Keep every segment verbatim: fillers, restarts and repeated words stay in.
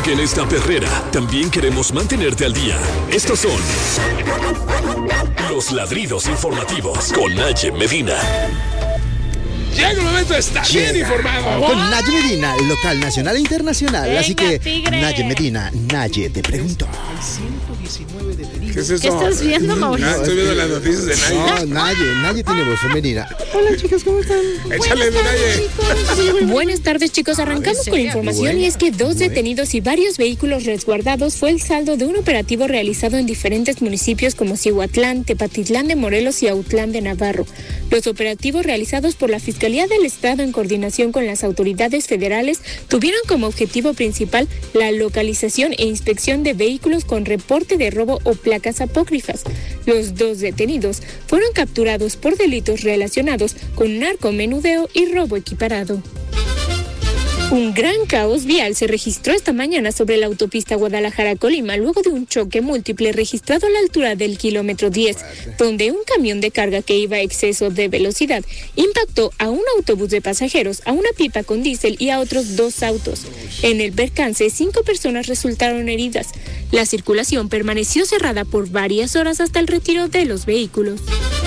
Porque en esta perrera también queremos mantenerte al día. Estos son los ladridos informativos con Naye Medina. Llega el momento de estar Llega bien informado. Con Naye Medina, local, nacional e internacional. Venga, Así que, tigre. Naye Medina, Naye, te pregunto. ¿Qué es eso? ¿Qué estás viendo, Mauricio? Ah, estoy viendo las noticias de Naye. No, Naye, Naye tiene voz femenina. Hola, chicas, ¿cómo están? Échale de Naye. Buenas tardes, chicos. Arrancamos con información y es que dos detenidos y varios vehículos resguardados fue el saldo de un operativo realizado en diferentes municipios como Cihuatlán, Tepatitlán de Morelos y Autlán de Navarro. Los operativos realizados por la Fiscalía del Estado en coordinación con las autoridades federales tuvieron como objetivo principal la localización e inspección de vehículos con reporte de robo o placas apócrifas. Los dos detenidos fueron capturados por delitos relacionados con narcomenudeo y robo equiparado. Un gran caos vial se registró esta mañana sobre la autopista Guadalajara-Colima luego de un choque múltiple registrado a la altura del kilómetro diez, donde un camión de carga que iba a exceso de velocidad impactó a un autobús de pasajeros, a una pipa con diésel y a otros dos autos. En el percance, cinco personas resultaron heridas. La circulación permaneció cerrada por varias horas hasta el retiro de los vehículos.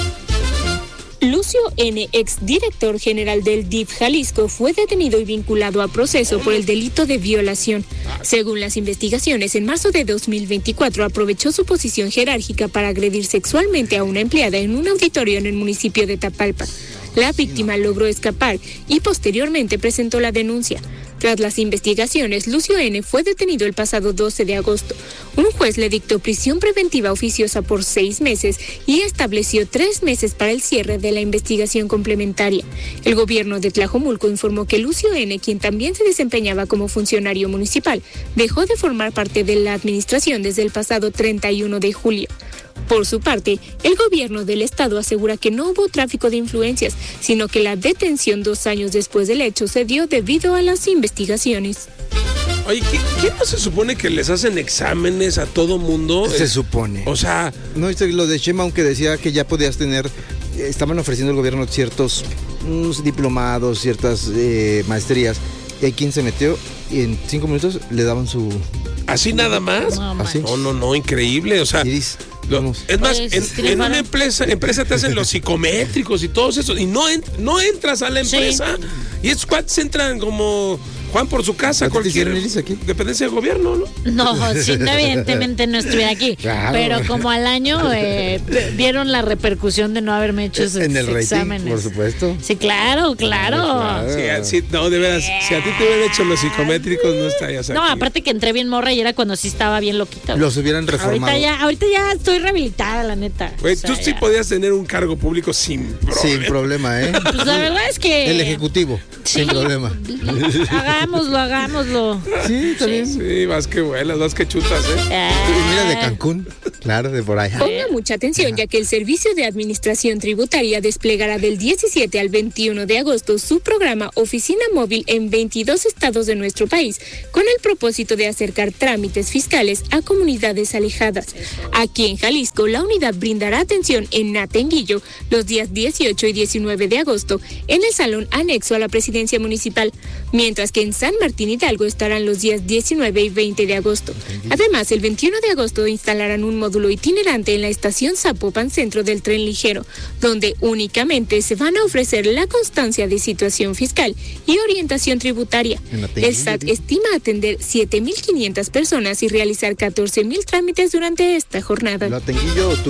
Lucio N., exdirector general del D I F Jalisco, fue detenido y vinculado a proceso por el delito de violación. Según las investigaciones, en marzo de dos mil veinticuatro aprovechó su posición jerárquica para agredir sexualmente a una empleada en un auditorio en el municipio de Tapalpa. La víctima logró escapar y posteriormente presentó la denuncia. Tras las investigaciones, Lucio N. fue detenido el pasado doce de agosto. Un juez le dictó prisión preventiva oficiosa por seis meses y estableció tres meses para el cierre de la investigación complementaria. El gobierno de Tlajomulco informó que Lucio N., quien también se desempeñaba como funcionario municipal, dejó de formar parte de la administración desde el pasado treinta y uno de julio. Por su parte, el gobierno del estado asegura que no hubo tráfico de influencias, sino que la detención dos años después del hecho se dio debido a las investigaciones. Oye, ¿qué, ¿qué no se supone que les hacen exámenes a todo mundo? Se Eh, supone. O sea, No, viste lo de Sheinbaum que decía que ya podías tener, estaban ofreciendo el gobierno ciertos unos diplomados, ciertas eh, maestrías. Y hay quien se metió y en cinco minutos le daban su... ¿así nada más? No, Así. No, no, no, increíble. O sea, Iris, lo- vamos. es más, Pues, en, es que en para- una empresa, empresa te hacen los psicométricos y todos esos, y no, en- no entras a la Sí. empresa. Y estos cuates entran como Juan por su casa, ¿A ti te cualquier hicieron, Iris, aquí? dependencia del gobierno, ¿no? No, sí, evidentemente no estuviera aquí. Claro. Pero como al año eh, vieron la repercusión de no haberme hecho esos En el rating, exámenes. por supuesto. Sí, claro, claro. Claro. Sí, sí, no, de veras, si a ti te hubieran hecho los psicométricos, no estarías aquí. No, aparte que entré bien morra y era cuando sí estaba bien loquita. güey. Los hubieran reformado. Ahorita ya, ahorita ya estoy rehabilitada, la neta. Güey, O sea, tú sí ya. podías tener un cargo público sin problema. Sin problema, ¿eh? Pues la verdad es que. El ejecutivo, Sí. sin problema. Hagámoslo, hagámoslo. Sí, también. Sí, vas que vuelas, vas que chutas, ¿eh? Ah. Mira, de Cancún, claro, de por ahí. Ponga mucha atención, ya que el Servicio de Administración Tributaria desplegará del diecisiete al veintiuno de agosto su programa Oficina Móvil en veintidós estados de nuestro país, con el propósito de acercar trámites fiscales a comunidades alejadas. Aquí en Jalisco, la unidad brindará atención en Natenguillo los días dieciocho y diecinueve de agosto en el salón anexo a la presidencia municipal, mientras que en San Martín Hidalgo estarán los días diecinueve y veinte de agosto. Además, el veintiuno de agosto instalarán un módulo itinerante en la estación Zapopan Centro del Tren Ligero, donde únicamente se van a ofrecer la constancia de situación fiscal y orientación tributaria. En la Tenguillo, El S A T ¿sí? estima atender siete mil quinientas personas y realizar catorce mil trámites durante esta jornada. ¿Lo Tenguillo o tú?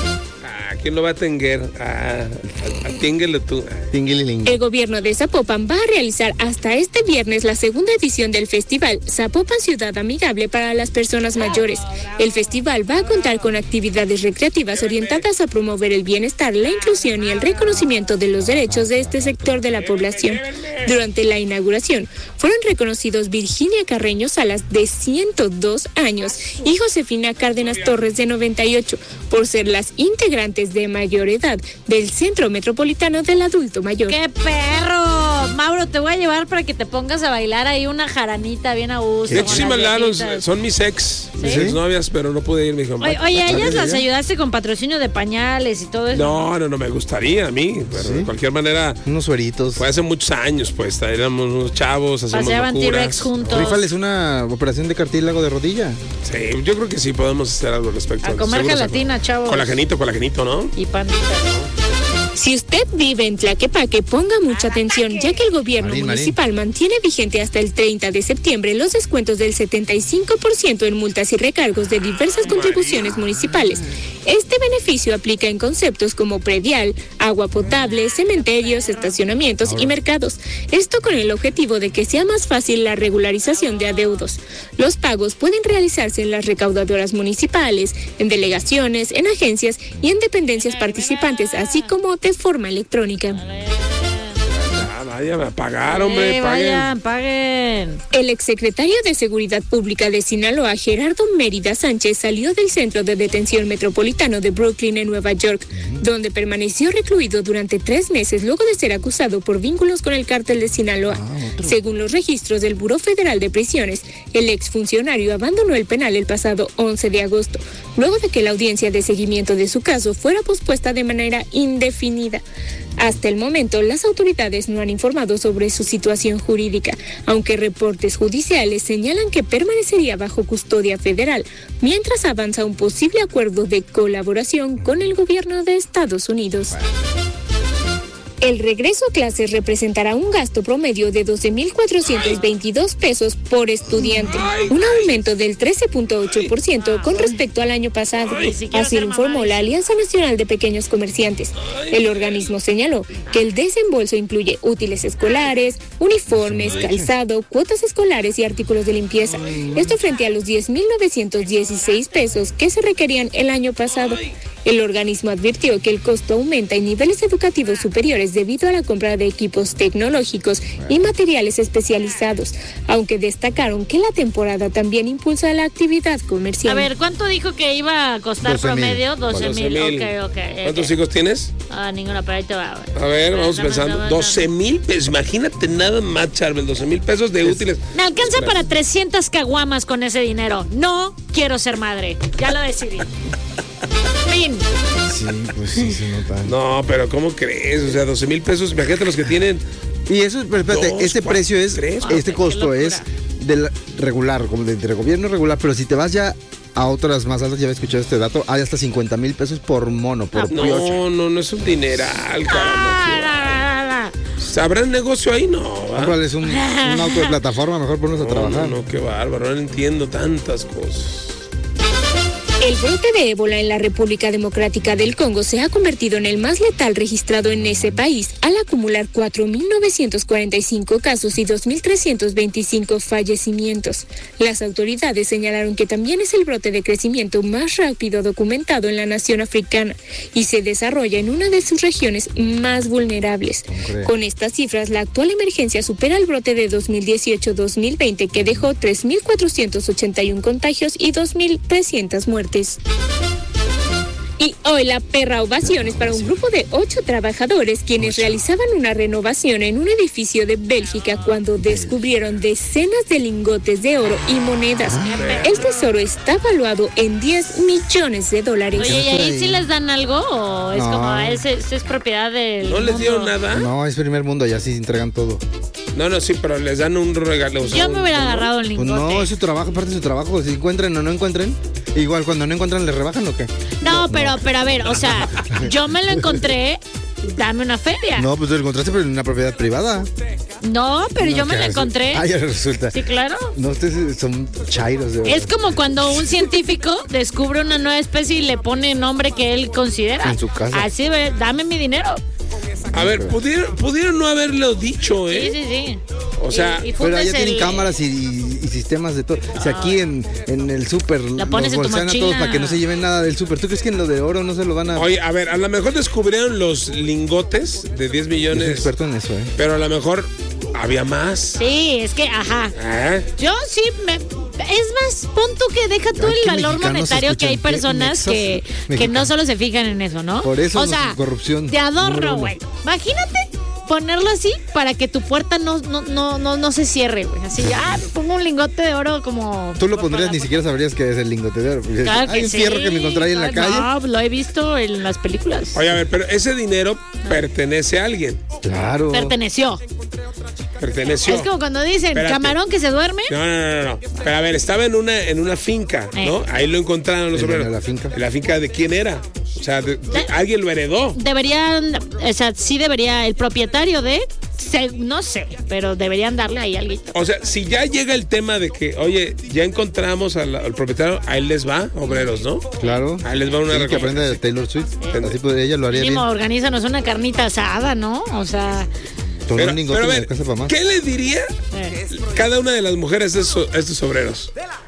Ah, ¿quién lo va a atenguer? Ah, atiénguelo tú. Tinguililing. El gobierno de Zapopan va a realizar hasta este viernes la segunda edición del festival Zapopan Ciudad Amigable para las Personas Mayores. El festival va a contar con actividades recreativas orientadas a promover el bienestar, la inclusión y el reconocimiento de los derechos de este sector de la población. Durante la inauguración fueron reconocidos Virginia Carreño Salas, de ciento dos años, y Josefina Cárdenas Torres, de noventa y ocho, por ser las integrantes menores de mayor edad del Centro Metropolitano del Adulto Mayor. ¡Qué perro! Mauro, te voy a llevar para que te pongas a bailar ahí una jaranita bien a gusto. De hecho, sí me hablaron, son mis ex, ¿sí? mis exnovias, pero no pude ir, me dijo. Oye, oye ellas las ayudaste con patrocinio de pañales y todo eso. No, no, no, me gustaría a mí, pero ¿sí? de cualquier manera. Unos sueritos. Fue hace muchos años, pues, éramos unos chavos, hacíamos Paseaban locuras. T-Rex juntos. Rífales una operación de cartílago de rodilla. Sí, yo creo que sí podemos hacer algo al respecto. A comer gelatina, chavos. Colagenito, colagenito, ¿no? Y panita. Si usted vive en Tlaquepaque, ponga mucha atención, ya que el gobierno Marín, municipal Marín. mantiene vigente hasta el treinta de septiembre los descuentos del setenta y cinco por ciento en multas y recargos de diversas contribuciones municipales. Este beneficio aplica en conceptos como predial, agua potable, cementerios, estacionamientos y mercados. Esto con el objetivo de que sea más fácil la regularización de adeudos. Los pagos pueden realizarse en las recaudadoras municipales, en delegaciones, en agencias y en dependencias participantes, así como de forma electrónica. Ah, vayan a pagar, hombre, eh, paguen. Vayan, paguen. El exsecretario de Seguridad Pública de Sinaloa, Gerardo Mérida Sánchez, salió del centro de detención metropolitano de Brooklyn en Nueva York, donde permaneció recluido durante tres meses luego de ser acusado por vínculos con el cártel de Sinaloa. Según los registros del Buró Federal de Prisiones, el exfuncionario abandonó el penal el pasado once de agosto, luego de que la audiencia de seguimiento de su caso fuera pospuesta de manera indefinida. Hasta el momento, las autoridades no han informado sobre su situación jurídica, aunque reportes judiciales señalan que permanecería bajo custodia federal, mientras avanza un posible acuerdo de colaboración con el gobierno de Estados Unidos. El regreso a clases representará un gasto promedio de doce mil cuatrocientos veintidós pesos por estudiante, un aumento del trece punto ocho por ciento con respecto al año pasado. Así lo informó la Alianza Nacional de Pequeños Comerciantes. El organismo señaló que el desembolso incluye útiles escolares, uniformes, calzado, cuotas escolares y artículos de limpieza. Esto frente a los diez mil novecientos dieciséis pesos que se requerían el año pasado. El organismo advirtió que el costo aumenta en niveles educativos superiores debido a la compra de equipos tecnológicos y materiales especializados, aunque destacaron que la temporada también impulsa la actividad comercial. A ver, ¿cuánto dijo que iba a costar promedio? doce mil. Okay, okay, ¿Cuántos okay. hijos tienes? Ah, ninguna, pero ahí te va. A ver, vamos dame, pensando. dame, doce mil pesos, imagínate nada más, Charbel, doce mil pesos de es, útiles. Me alcanza para trescientas caguamas con ese dinero. No quiero ser madre. Ya lo decidí. Fin. Sí, pues sí, se nota. No, pero ¿cómo crees? O sea, doce mil pesos, imagínate los que tienen. Y eso, pero espérate, dos, este cuatro, precio es, tres, este costo es del regular, como de, de gobierno regular, pero si te vas ya a otras más altas, ya había escuchado este dato, hay hasta cincuenta mil pesos por mono, por ah, no, piocha. no, no es un dineral, caramba. Ah, la, la, la. ¿Habrá negocio ahí? No. ¿va? ¿Cuál es un, un auto de plataforma? Mejor ponernos a no, trabajar. No, no, qué bárbaro, no entiendo tantas cosas. El brote de ébola en la República Democrática del Congo se ha convertido en el más letal registrado en ese país, al acumular cuatro mil novecientos cuarenta y cinco casos y dos mil trescientos veinticinco fallecimientos. Las autoridades señalaron que también es el brote de crecimiento más rápido documentado en la nación africana y se desarrolla en una de sus regiones más vulnerables. Con estas cifras, la actual emergencia supera el brote de dos mil dieciocho dos mil veinte, que dejó tres mil cuatrocientos ochenta y uno contagios y dos mil trescientas muertes. Y hoy la perra ovación es para un grupo de ocho trabajadores quienes realizaban una renovación en un edificio de Bélgica cuando descubrieron decenas de lingotes de oro y monedas. El tesoro está valuado en diez millones de dólares. Oye, ¿y ahí sí les dan algo o es No. como, es, es, es propiedad del ¿No les mundo? dieron nada? No, es primer mundo, allá sí entregan todo. No, no, sí, pero les dan un regalo. O sea, Yo me hubiera un- agarrado el Pues lingote. no, es su trabajo, aparte de su trabajo. Si encuentren o no encuentren, igual cuando no encuentran, ¿les rebajan o qué? No, pero, pero a ver, o sea, yo me lo encontré, dame una feria. No, pues lo encontraste pero en una propiedad privada. No, pero No, yo me ¿qué lo haces? encontré. Ah, ya resulta. Sí, claro. No, ustedes son chairos de verdad. Es como cuando un científico descubre una nueva especie y le pone nombre que él considera. En su casa. Así, ve, dame mi dinero. A ver, pudieron, pudieron no haberlo dicho, ¿eh? Sí, sí, sí. O sea, Y- y Pero allá fundes tienen el- cámaras y, y- y sistemas de todo. Si aquí en, en el súper La pones los en tu bolsean a todos mochila. para que no se lleven nada del súper. ¿Tú crees que en lo de oro no se lo van a...? Oye, a ver, a lo mejor descubrieron los lingotes de diez Yo soy millones. experto en eso, ¿eh? Pero a lo mejor había más. Sí, es que, ajá. ¿Eh? Yo sí me... Es más, pon tú que deja tú Ay, el ¿qué valor mexicanos monetario que hay escuchan? ¿Qué personas que, mexas- que no mexicanos? solo se fijan en eso, ¿no? Por eso o no sea, es corrupción. te adorno, Número güey. uno. Imagínate ponerlo así para que tu puerta no, no, no, no, no se cierre, güey. Así, ah, pongo un lingote de oro como... Tú lo pondrías, para ni la siquiera sabrías que es el lingote de oro. porque Claro hay que un sí. fierro que me encontré ahí en la calle. No, lo he visto en las películas. Oye, a ver, pero ese dinero pertenece a alguien. Claro. Perteneció. Perteneció. Es como cuando dicen, Espérate. camarón que se duerme. No, no, no, no. Pero a ver, estaba en una, en una finca, ¿no? Eh. Ahí lo encontraron los ¿En obreros. la finca? ¿En la finca de quién era? O sea, de- de- alguien lo heredó. Deberían, o sea, sí debería el propietario de, se- no sé, pero deberían darle ahí algo. O sea, si ya llega el tema de que, oye, ya encontramos al, al propietario, a él les va, obreros, ¿no? Claro. Ahí les va una Sí, que aprenda de recompensación. Taylor Swift. Así pues, ella lo haría bien. Mínimo, organízanos una carnita asada, ¿no? O sea, Con Pero, un lingote pero a me ver, alcanza para más. ¿qué le diría eh, cada una de las mujeres a estos, a estos obreros?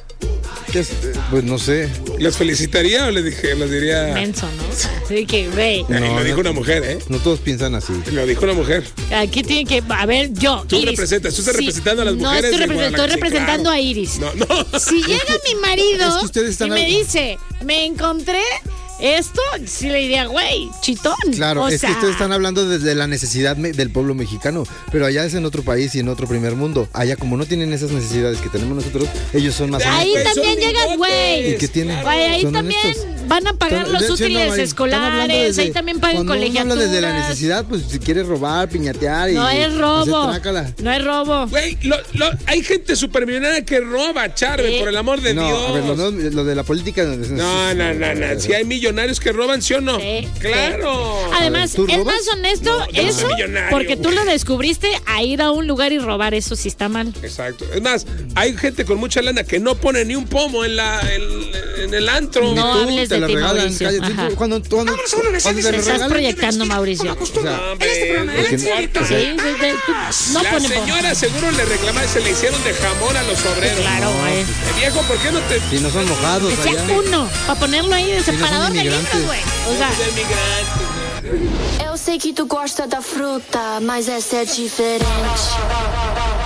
¿Qué es? Eh, Pues no sé. ¿Les felicitaría o les, dije, les diría...? menso, ¿no? Así que, güey, Ahí No, lo dijo no. una mujer, ¿eh? No todos piensan así. Lo dijo una mujer. aquí tiene que, a ver, yo, Tú Iris. representas, tú estás Sí, representando a las no mujeres estoy, de represent- Guadalajara. estoy Sí, representando claro. a Iris. No, no. Si llega mi marido es que ustedes están y me hablando- dice, me encontré esto, sí le diría, güey, chitón. Claro, O es sea, que ustedes están hablando desde la necesidad me- del pueblo mexicano, pero allá es en otro país y en otro primer mundo. Allá como no tienen esas necesidades que tenemos nosotros, ellos son más Ahí Güey, honestos. son también llegas, lingotes. güey. ¿Y qué tiene? Güey, ahí Son también honestos. van a pagar Son- los de- sí, no, útiles están hablando escolares, desde- ahí también pagan cuando uno colegiaturas. habla desde la necesidad, pues si quieres robar, piñatear y No es robo. hacer trácala. No es robo. Güey, lo- lo- hay gente supermillonaria que roba, Charbel, Sí. por el amor de No, Dios. a ver, lo, no- lo de la política. No, no, no, no. Si hay millonarios que roban, ¿sí o no? Sí, Claro. sí. Además, ¿tú es robas? más honesto No, yo no eso, soy millonario, porque tú güey. lo descubriste a ir a un lugar y robar, eso sí está mal. Exacto. Es más, hay gente con mucha lana que no pone ni un pomo en la en, en el antro. No Tú, hables te de la ti, regalan, Mauricio. cállate. Ajá. Tú, Cuando, cuando, cuando te Te lo estás regalan, proyectando, Mauricio. o sea, No, hombre, no porque- importa. Sí, sí, sí, tú- no la pone pomo. señora seguro le reclama, se le hicieron de jamón a los obreros. Claro, güey. Eh, viejo, ¿por qué no te si no son mojados Que sea allá. uno, para ponerlo ahí de no son separador de libros, inmigrantes. güey. O sea, Pues, inmigrantes, güey? Eu sei que tu gosta da fruta, mas essa é diferente.